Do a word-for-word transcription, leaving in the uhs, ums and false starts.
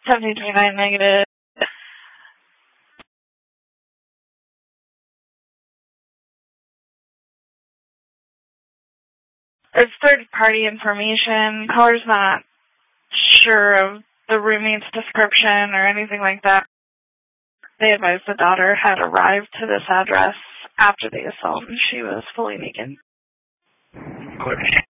seventy-three nine negative. There's third-party information. Caller's not sure of the roommate's description or anything like that. They advised the daughter had arrived to this address after the assault and she was fully naked.